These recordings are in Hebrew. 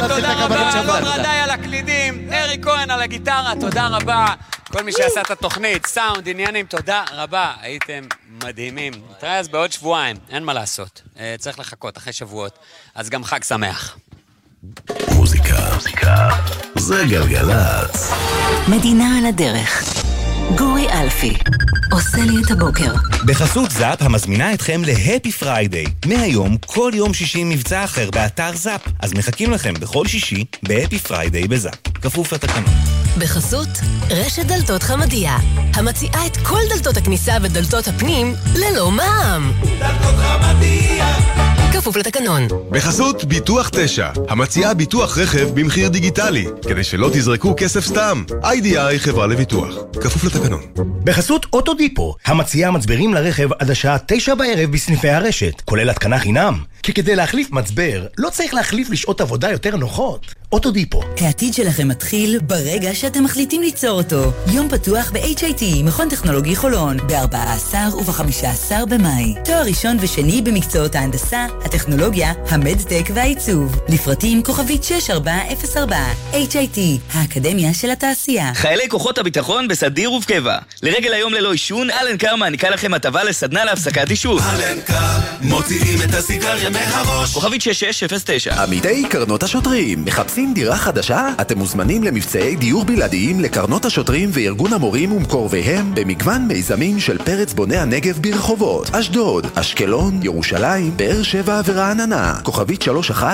תודה רבה, אלון רדאי על הקלידים, ארי כהן על הגיטרה, תודה רבה. כל מי שעשה את התוכנית, סאונד, עניינים, תודה רבה, הייתם מדהימים. נתראה אז בעוד שבועיים, אין מה לעשות. צריך לחכות אחרי שבועות, אז גם חג שמח. מוזיקה זה גלגלצ. מדינה על הדרך. גורי אלפי עושה לי את הבוקר. בחסות זאפ המזמינה אתכם להפי פריידיי. מהיום כל יום שישי מבצע אחר באתר זאפ. אז מחכים לכם בכל שישי בהפי פריידיי בזאפ. כפוף לתקנון. בחסות רשת דלתות חמדיה, המציעה את כל דלתות הכניסה ודלתות הפנים ללא מע"מ. דלתות חמדיה. כפוף לתקנון. בחסות ביטוח 9, המציעה ביטוח רכב במחיר דיגיטלי, כדי שלא תזרקו כסף סתם. IDI חברה לביטוח. כפוף לתקנון. בחסות אוטודיפו, המציעה מצברים לרכב עד השעה 9 בערב בסניפי הרשת, כולל התקנה חינם. כי כדי להחליף מצבר, לא צריך להחליף לשעות עבודה יותר נוחות. אוטודיפו. העתיד שלכם מתחיל ברגע שאתם מחליטים ליצור אותו. יום פתוח ב-HIT, מכון טכנולוגי חולון, ב-14 וב-15 במאי. תואר ראשון ושני במקצועות ההנדסה, הטכנולוגיה, המדטק והעיצוב. לפרטים כוכבית 6404. HIT, האקדמיה של התעשייה. חיילי כוחות הביטחון בסדיר ובקבע. לרגל היום ללא עישון, אלנקר מעניקה לכם הטבה לסדנה להפסקת עישון. אלנקר, מוציאים את הסיגריה מהראש. כוכבית 6609. עמיתי קרנות השוטרים, מחפשים דירה חדשה? אתם מוזמנים למבצעי דיור בלעדיים לקרנות השוטרים וארגון המורים ומקורביהם במגוון מיזמים של פרץ בוני הנגב ברחובות אשדוד, אשקלון, ירושלים, באר שבע ורעננה. כוכבית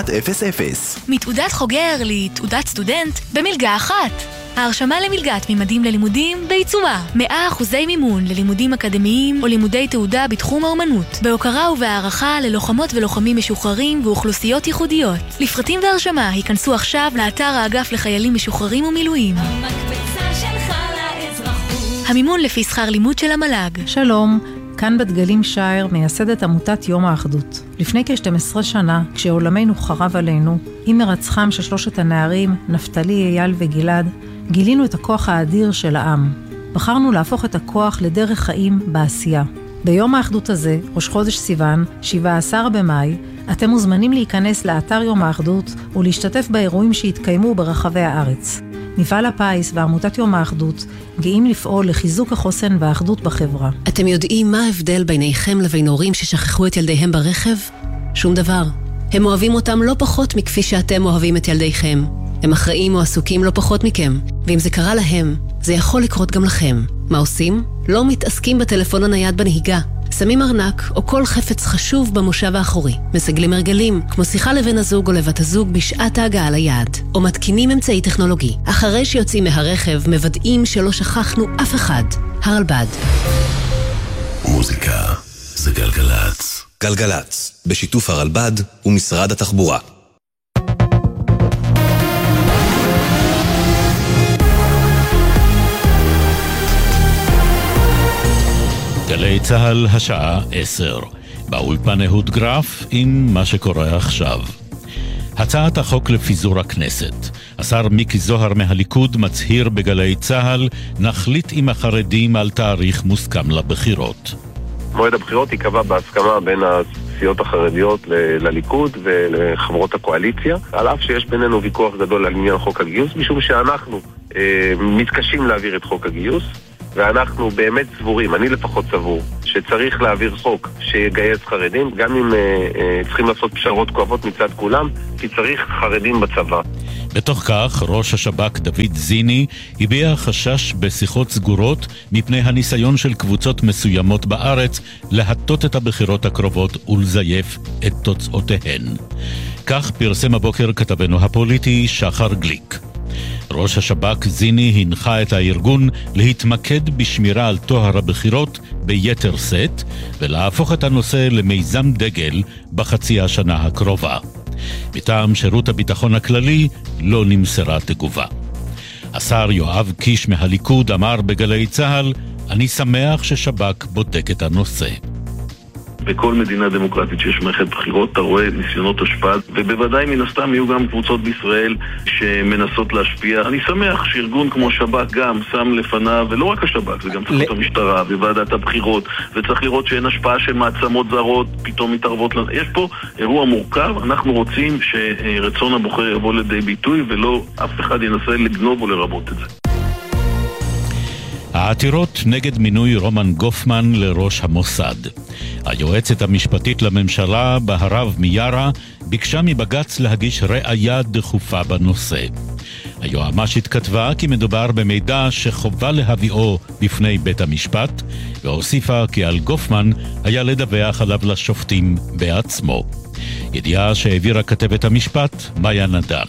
3100. מתעודת חוגר לתעודת סטודנט במלגה אחת. ההרשמה למלגת ממדים ללימודים בעיצומה. 100% מימון ללימודים אקדמיים או לימודי תעודה בתחום האומנות. בהוקרה ובהערכה ללוחמות ולוחמים משוחררים ואוכלוסיות ייחודיות. לפרטים והרשמה היכנסו עכשיו לאתר האגף לחיילים משוחררים ומילואים. המקבצה שלך לאזרחות. המימון לפי שכר לימוד של המל"ג. שלום. כאן בת גלים שייר, מייסדת עמותת יום האחדות. לפני כ-12 שנה, כשעולמנו חרב עלינו, עם מרצחם של 3 הנערים, נפתלי, אייל וגלעד, גילינו את הכוח האדיר של העם. בחרנו להפוך את הכוח לדרך חיים בעשייה. ביום האחדות הזה, ראש חודש סיוון, 17 במאי, אתם מוזמנים להיכנס לאתר יום האחדות ולהשתתף באירועים שהתקיימו ברחבי הארץ. מפעל הפיס ועמותת יום האחדות גאים לפעול לחיזוק החוסן והאחדות בחברה. אתם יודעים מה ההבדל ביניכם לבין הורים ששכחו את ילדיהם ברכב? שום דבר. הם אוהבים אותם לא פחות מכפי שאתם אוהבים את ילדיכם. הם אחראים או עסוקים לא פחות מכם. ואם זה קרה להם, זה יכול לקרות גם לכם. מה עושים? לא מתעסקים בטלפון הנייד בנהיגה. שמים ארנק או כל חפץ חשוב במושב האחורי. מסגלים הרגלים, כמו שיחה לבן הזוג או לבת הזוג בשעת ההגעה ליעד. או מתקינים אמצעי טכנולוגי. אחרי שיוצאים מהרכב, מוודאים שלא שכחנו אף אחד. הרלב"ד. מוזיקה זה גלגלצ. גלגלצ, בשיתוף הרלב"ד ומשרד התחבורה. גלי צהל השעה 10. באולפן אהוד גרף עם מה שקורה עכשיו. הצעת החוק לפיזור הכנסת. השר מיקי זוהר מהליכוד מצהיר בגלי צהל, נחליט עם החרדים על תאריך מוסכם לבחירות. מועד הבחירות ייקבע בהסכמה בין הסיעות החרדיות לליכוד ולחברות הקואליציה, על אף שיש בינינו ויכוח גדול על עניין חוק הגיוס, משום שאנחנו מתקשים להעביר את חוק הגיוס, ואנחנו באמת סבורים, אני לפחות סבור, שצריך להעביר חוק שיגייס חרדים, גם אם צריכים לעשות פשרות כואבות מצד כולם, כי צריך חרדים בצבא. בתוך כך, ראש השב"כ דוד זיני הביע חשש בשיחות סגורות מפני הניסיון של קבוצות מסוימות בארץ להטות את הבחירות הקרובות ולזייף את תוצאותיהן. כך פרסם הבוקר כתבנו הפוליטי שחר גליק. ראש השב"כ זיני הנחה את הארגון להתמקד בשמירה על טוהר הבחירות ביתר סט ולהפוך את הנושא למיזם דגל בחצי השנה הקרובה. מטעם שירות הביטחון הכללי לא נמסרה תגובה. השר יואב קיש מהליכוד אמר בגלי צהל, אני שמח ששב"כ בודק את הנושא. בכל מדינה דמוקרטית שיש מערכת בחירות, אתה רואה ניסיונות השפעה, ובוודאי מן הסתם יהיו גם קבוצות בישראל שמנסות להשפיע. אני שמח שארגון כמו שב"כ גם שם לפניו, ולא רק השב"כ, זה גם צריך את המשטרה וועדת הבחירות, וצריך לראות שאין השפעה של מעצמות זרות, פתאום מתערבות. יש פה אירוע מורכב, אנחנו רוצים שרצון הבוחר יבוא לידי ביטוי, ולא אף אחד ינסה לגנוב או לרבות את זה. העתירות נגד מינוי רומן גופמן לראש המוסד. היועצת המשפטית לממשלה, בהרב מיארה, ביקשה מבג"ץ להגיש ראיה דחופה בנושא. היועמ"שית כתבה כי מדובר במידע שחובה להביאו בפני בית המשפט, והוסיפה כי על גופמן היה לדווח עליו לשופטים בעצמו. ידיעה שהעבירה כתבת המשפט, מאיה נדן.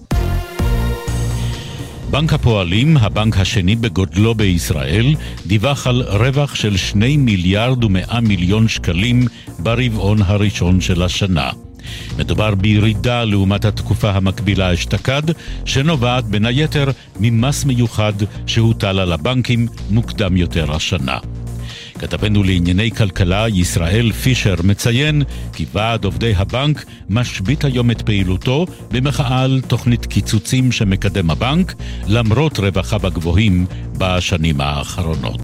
בנק הפועלים, הבנק השני בגודלו בישראל, דיווח על רווח של 2 מיליארד ו100 מיליון שקלים ברבעון הראשון של השנה. מדובר בירידה לעומת התקופה המקבילה אשתקד, שנובעת בין היתר ממס מיוחד שהוטל על הבנקים מוקדם יותר השנה. כתבנו לענייני כלכלה ישראל פישר מציין כי ועד עובדי הבנק משבית היום את פעילותו במחאה על תוכנית קיצוצים שמקדם הבנק, למרות רווחיו הגבוהים בשנים האחרונות.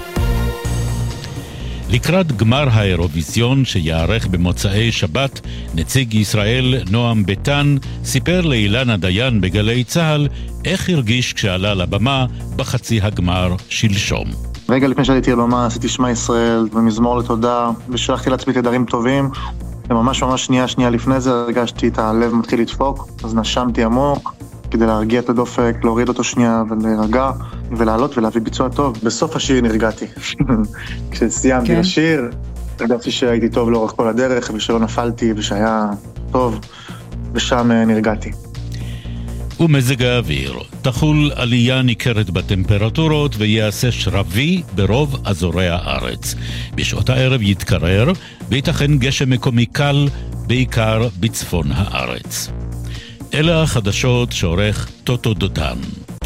לקראת גמר האירוויזיון שיערך במוצאי שבת, נציג ישראל נועם ביטן סיפר לאילנה דיין בגלי צהל איך הרגיש כשעלה לבמה בחצי הגמר שלשום. רגע לפני שעליתי לבמה עשיתי שמע ישראל ומזמור לתודה ושלחתי לעצמי תדרים טובים, וממש שנייה לפני זה הרגשתי את הלב מתחיל לדפוק, אז נשמתי עמוק כדי להרגיע את הדופק, להוריד אותו שנייה ולהירגע ולעלות ולהביא ביצוע טוב. בסוף השיר נרגעתי. כשסיימתי לשיר, הרגשתי שהייתי טוב לאורך כל הדרך ושלא נפלתי ושהיה טוב, ושם נרגעתי. ומזג האוויר, תחול עלייה ניכרת בטמפרטורות ויעשה שרבי ברוב אזורי הארץ. בשעות הערב יתקרר, וייתכן גשם מקומי קל, בעיקר בצפון הארץ. אלה החדשות שעורך טוטו דותן.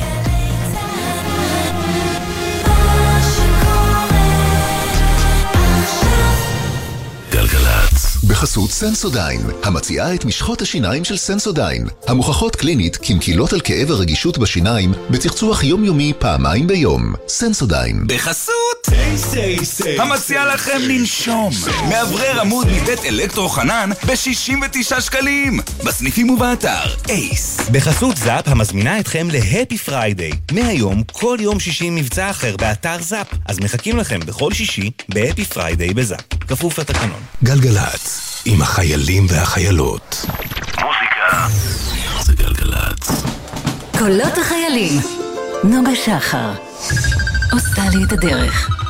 בחסות סנסודיין, המציעה את משחות השיניים של סנסודיין, המוכחות קלינית כמקילות על כאב הרגישות בשיניים, בצחצוח יומיומי פעמיים ביום. סנסודיין. בחסות המציעה לכם לנשום מאוורר עמוד מבית אלקטרו חנן ב-69 שקלים בסניפים ובאתר אייס. בחסות זאפ המזמינה אתכם להפי פריידיי. מהיום כל יום שישי מבצע אחר באתר זאפ, אז מחכים לכם בכל שישי בהפי פריידיי בזאפ, כפוף לתקנון. גלגלת עם החיילים והחיילות. מוזיקה זה גלגלת. קולות החיילים. נוגה שחר עושה לי את הדרך.